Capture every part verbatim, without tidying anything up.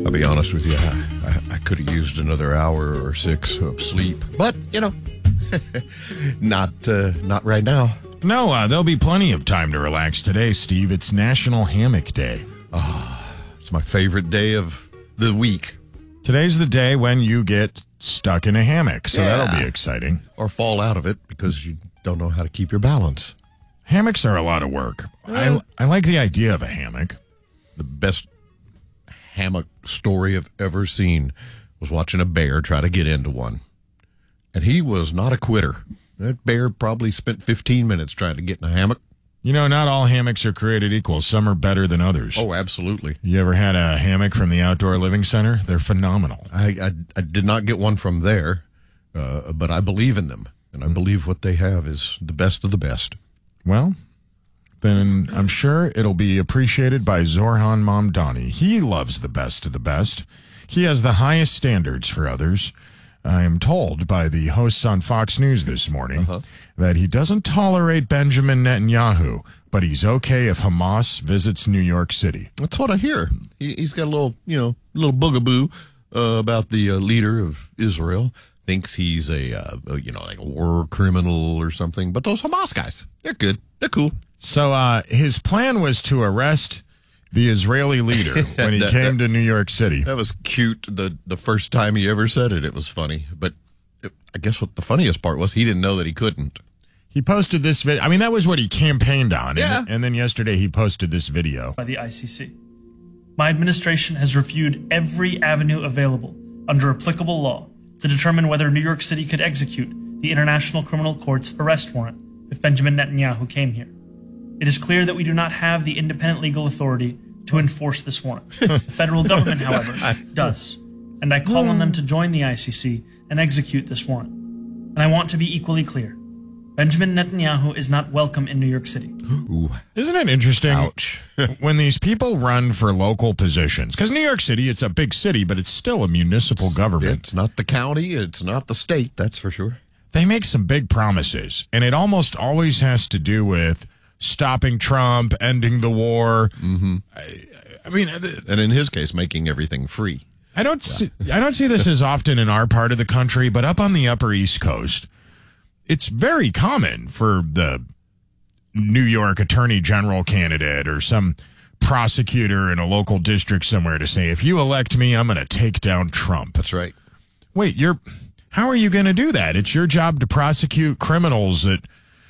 I'll be honest with you, I, I, I could have used another hour or six of sleep, but, you know, not uh, not right now. No, uh, there'll be plenty of time to relax today, Steve. It's National Hammock Day. Ah, it's my favorite day of the week. Today's the day when you get stuck in a hammock, so Yeah. that'll be exciting. Or fall out of it because you don't know how to keep your balance. Hammocks are a lot of work. I, I like the idea of a hammock. The best hammock story I've ever seen was watching a bear try to get into one. And he was not a quitter. That bear probably spent fifteen minutes trying to get in a hammock. You know, not all hammocks are created equal. Some are better than others. Oh, absolutely. You ever had a hammock from the Outdoor Living Center? They're phenomenal. I, I, I did not get one from there, uh, but I believe in them. And I believe what they have is the best of the best. Well, then I'm sure it'll be appreciated by Zorhan Mamdani. He loves the best of the best. He has the highest standards for others. I am told by the hosts on Fox News this morning uh-huh. that he doesn't tolerate Benjamin Netanyahu, but he's okay if Hamas visits New York City. That's what I hear. He, he's got a little, you know, little boogaboo uh, about the uh, leader of Israel. Thinks he's a, uh, you know, like a war criminal or something. But those Hamas guys, they're good. They're cool. So uh, his plan was to arrest the Israeli leader when he that, came that, to New York City. That was cute the, the first time he ever said it. It was funny. But it, I guess what the funniest part was, he didn't know that he couldn't. He posted this video. I mean, that was what he campaigned on. Yeah. And, and then yesterday he posted this video. By the I C C. My administration has reviewed every avenue available under applicable law to determine whether New York City could execute the International Criminal Court's arrest warrant if Benjamin Netanyahu came here. It is clear that we do not have the independent legal authority to enforce this warrant. The federal government, however, does, and I call on them to join the I C C and execute this warrant. And I want to be equally clear. Benjamin Netanyahu is not welcome in New York City. Ooh. Isn't it interesting Ouch. when these people run for local positions? Because New York City, it's a big city, but it's still a municipal government. It's not the county. It's not the state. That's for sure. They make some big promises, and it almost always has to do with stopping Trump, ending the war. Mm-hmm. I, I mean, and in his case, making everything free. I don't see, I don't see this as often in our part of the country, but up on the Upper East Coast, it's very common for the New York Attorney General candidate or some prosecutor in a local district somewhere to say, if you elect me, I'm going to take down Trump. That's right. Wait, you're how are you going to do that? It's your job to prosecute criminals that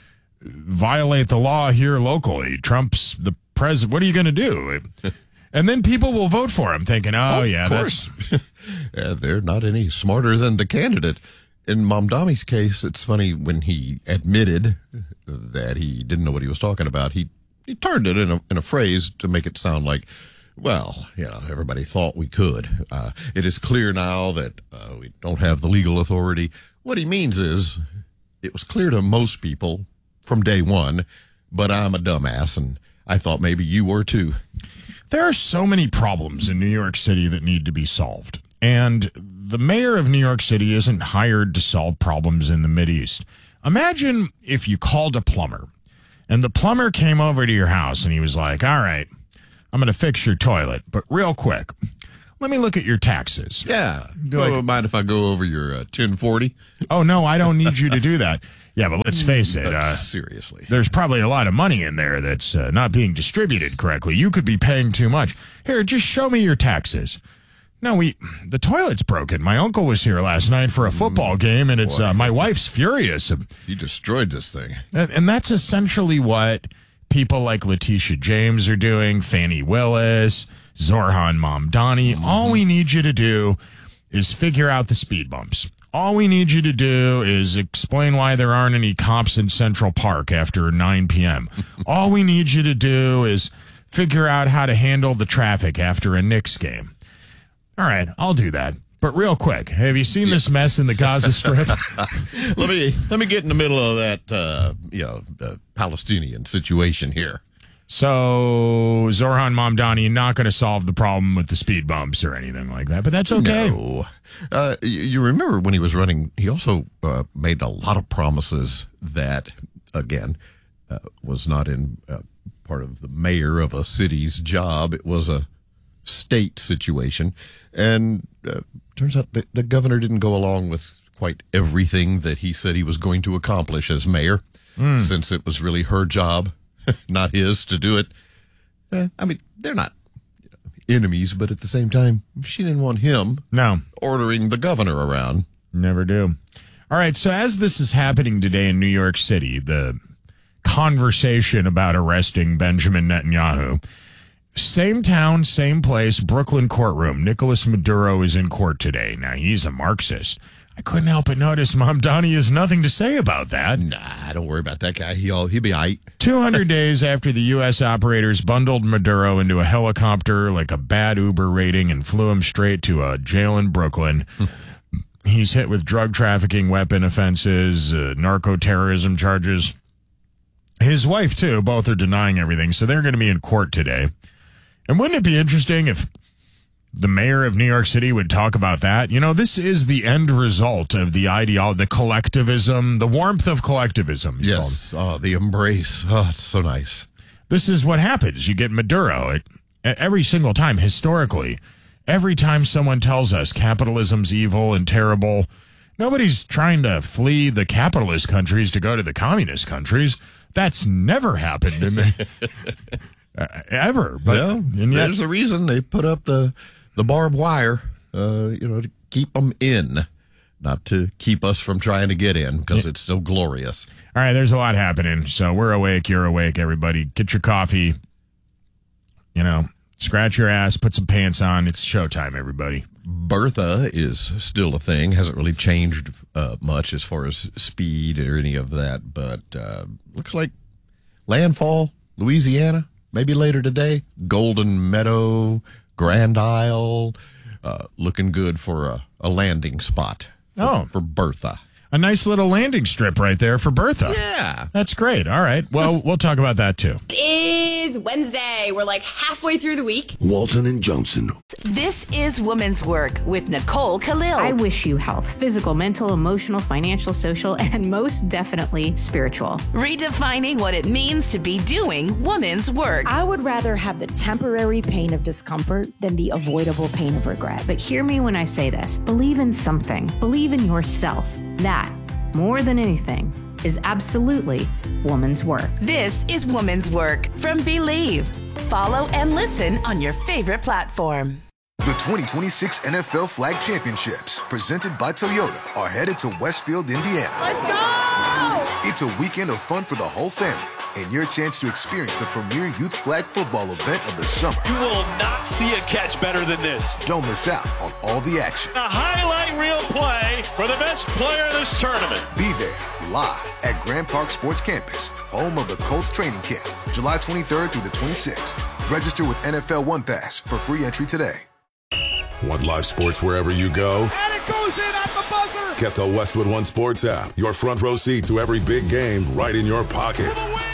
violate the law here locally. Trump's the president. What are you going to do? And then people will vote for him thinking, oh, oh yeah, that's... yeah, they're not any smarter than the candidate. In Mamdani's case, it's funny when he admitted that he didn't know what he was talking about. He he turned it in a, in a phrase to make it sound like, well, you know, everybody thought we could. Uh, it is clear now that uh, we don't have the legal authority. What he means is it was clear to most people from day one, but I'm a dumbass, and I thought maybe you were too. There are so many problems in New York City that need to be solved. And the mayor of New York City isn't hired to solve problems in the Mideast. Imagine if you called a plumber, and the plumber came over to your house, and he was like, all right, I'm going to fix your toilet, but real quick, let me look at your taxes. Yeah. Do Like- you mind if I go over your uh, ten forty? Oh, no, I don't need you to do that. Yeah, but let's face it. But Uh, seriously. there's probably a lot of money in there that's uh, not being distributed correctly. You could be paying too much. Here, just show me your taxes. No, we the toilet's broken. My uncle was here last night for a football game, and it's uh, my wife's furious. You destroyed this thing. And, and that's essentially what people like Letitia James are doing, Fannie Willis, Zorhan Mamdani. Mm-hmm. All we need you to do is figure out the speed bumps. All we need you to do is explain why there aren't any cops in Central Park after nine p.m. All we need you to do is figure out how to handle the traffic after a Knicks game. All right, I'll do that. But real quick, have you seen this mess in the Gaza Strip? let me let me get in the middle of that uh, you know uh, Palestinian situation here. So Zorhan Mamdani not going to solve the problem with the speed bumps or anything like that, but that's okay. No. Uh, you, you remember when he was running, he also uh, made a lot of promises that, again, uh, was not in uh, part of the mayor of a city's job. It was a state situation. And uh, turns out the, the governor didn't go along with quite everything that he said he was going to accomplish as mayor, mm. since it was really her job, not his, to do it. Uh, I mean, they're not you know, enemies, but at the same time, she didn't want him no. ordering the governor around. Never do. All right, so as this is happening today in New York City, the conversation about arresting Benjamin Netanyahu, same town, same place, Brooklyn courtroom. Nicolas Maduro is in court today. Now, he's a Marxist. I couldn't help but notice Mamdani has nothing to say about that. Nah, don't worry about that guy. He'll, he'll be all right. two hundred days after the U S operators bundled Maduro into a helicopter like a bad Uber rating and flew him straight to a jail in Brooklyn. He's hit with drug trafficking, weapon offenses, uh, narco-terrorism charges. His wife, too. Both are denying everything, so they're going to be in court today. And wouldn't it be interesting if the mayor of New York City would talk about that? You know, this is the end result of the ideology, the collectivism, the warmth of collectivism. Yes, oh, the embrace. Oh, it's so nice. This is what happens. You get Maduro it, every single time, historically. Every time someone tells us capitalism's evil and terrible, nobody's trying to flee the capitalist countries to go to the communist countries. That's never happened in the, uh, ever. But well, and yet, there's a reason they put up the the barbed wire, uh, you know, to keep them in, not to keep us from trying to get in, because yeah. it's still glorious. All right, there's a lot happening. So we're awake, you're awake, everybody. Get your coffee, you know. Scratch your ass, put some pants on. It's showtime, everybody. Bertha is still a thing. Hasn't really changed uh, much as far as speed or any of that. But uh, looks like landfall, Louisiana, maybe later today. Golden Meadow, Grand Isle, uh, looking good for a, a landing spot for, oh. for Bertha. A nice little landing strip right there for Bertha. Yeah. That's great. All right. Well, we'll talk about that, too. It is Wednesday. We're like halfway through the week. Walton and Johnson. This is Woman's Work with Nicole Khalil. I wish you health, physical, mental, emotional, financial, social, and most definitely spiritual. Redefining what it means to be doing woman's work. I would rather have the temporary pain of discomfort than the avoidable pain of regret. But hear me when I say this. Believe in something. Believe in yourself. That, more than anything, is absolutely woman's work. This is Woman's Work from Believe. Follow and listen on your favorite platform. The twenty twenty-six N F L Flag Championships, presented by Toyota, are headed to Westfield, Indiana. Let's go! It's a weekend of fun for the whole family, and your chance to experience the premier youth flag football event of the summer. You will not see a catch better than this. Don't miss out on all the action. A highlight reel play for the best player of this tournament. Be there live at Grand Park Sports Campus, home of the Colts training camp, July twenty-third through the twenty-sixth. Register with N F L One Pass for free entry today. Want live sports wherever you go? And it goes in at the buzzer! Get the Westwood One Sports app. Your front row seat to every big game right in your pocket.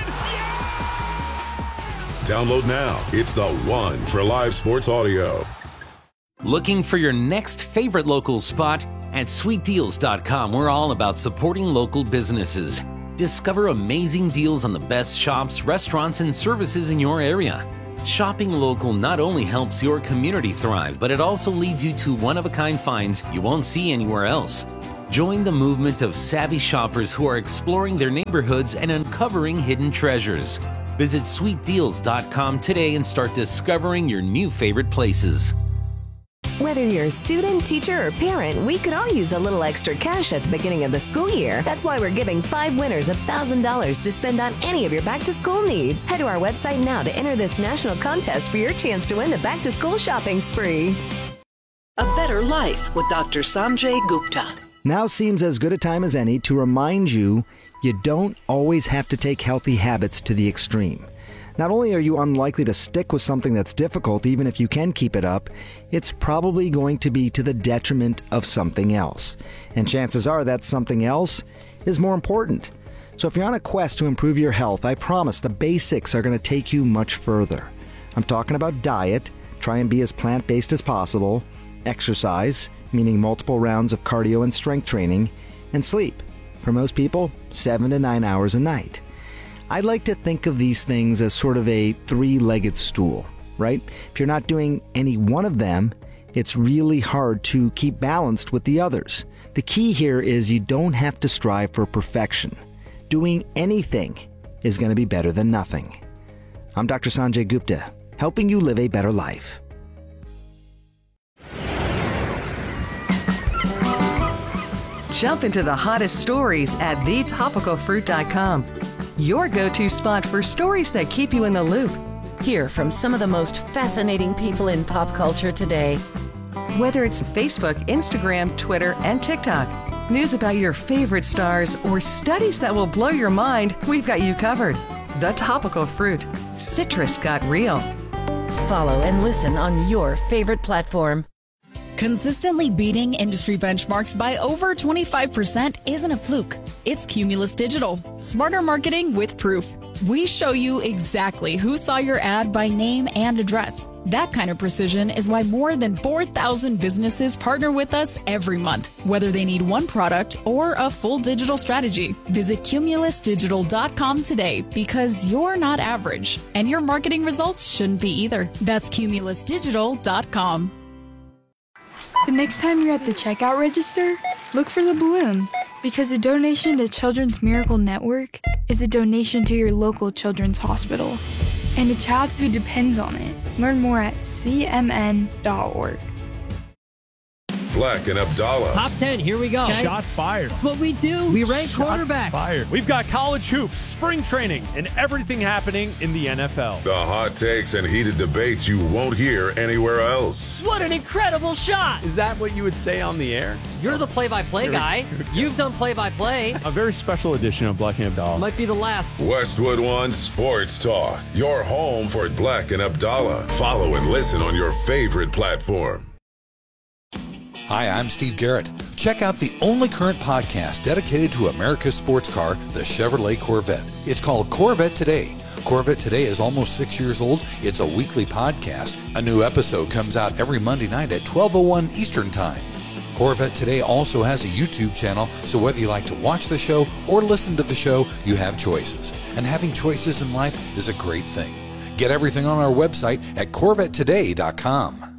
Download now. It's the one for live sports audio. Looking for your next favorite local spot? At sweet deals dot com, we're all about supporting local businesses. Discover amazing deals on the best shops, restaurants, and services in your area. Shopping local not only helps your community thrive, but it also leads you to one-of-a-kind finds you won't see anywhere else. Join the movement of savvy shoppers who are exploring their neighborhoods and uncovering hidden treasures. Visit sweet deals dot com today and start discovering your new favorite places. Whether you're a student, teacher, or parent, we could all use a little extra cash at the beginning of the school year. That's why we're giving five winners one thousand dollars to spend on any of your back-to-school needs. Head to our website now to enter this national contest for your chance to win the back-to-school shopping spree. A Better Life with Doctor Sanjay Gupta. Now seems as good a time as any to remind you you don't always have to take healthy habits to the extreme. Not only are you unlikely to stick with something that's difficult, even if you can keep it up, it's probably going to be to the detriment of something else. And chances are that something else is more important. So if you're on a quest to improve your health, I promise the basics are going to take you much further. I'm talking about diet, try and be as plant-based as possible, exercise, meaning multiple rounds of cardio and strength training, and sleep. For most people, seven to nine hours a night. I'd like to think of these things as sort of a three-legged stool. right? If you're not doing any one of them, it's really hard to keep balanced with the others. The key here is you don't have to strive for perfection. Doing anything is going to be better than nothing. I'm Doctor Sanjay Gupta, helping you live a better life. Jump into the hottest stories at the topical fruit dot com. Your go-to spot for stories that keep you in the loop. Hear from some of the most fascinating people in pop culture today. Whether it's Facebook, Instagram, Twitter, and TikTok, news about your favorite stars, or studies that will blow your mind, we've got you covered. The Topical Fruit. Citrus got real. Follow and listen on your favorite platform. Consistently beating industry benchmarks by over twenty-five percent isn't a fluke. It's Cumulus Digital. Smarter marketing with proof. We show you exactly who saw your ad by name and address. That kind of precision is why more than four thousand businesses partner with us every month, whether they need one product or a full digital strategy. Visit cumulus digital dot com today, because you're not average, and your marketing results shouldn't be either. That's cumulus digital dot com. The next time you're at the checkout register, look for the balloon, because a donation to Children's Miracle Network is a donation to your local children's hospital and a child who depends on it. Learn more at c m n dot org. Black and Abdallah. Top ten, here we go. Okay. Shots fired. That's what we do. We rank Shots quarterbacks. Fired. We've got college hoops, spring training, and everything happening in the N F L. The hot takes and heated debates you won't hear anywhere else. What an incredible shot. Is that what you would say on the air? You're the play-by-play guy. You've done play-by-play. A very special edition of Black and Abdallah. Might be the last. Westwood One Sports Talk. Your home for Black and Abdallah. Follow and listen on your favorite platform. Hi, I'm Steve Garrett. Check out the only current podcast dedicated to America's sports car, the Chevrolet Corvette. It's called Corvette Today. Corvette Today is almost six years old. It's a weekly podcast. A new episode comes out every Monday night at twelve oh one Eastern Time. Corvette Today also has a YouTube channel, so whether you like to watch the show or listen to the show, you have choices. And having choices in life is a great thing. Get everything on our website at corvette today dot com.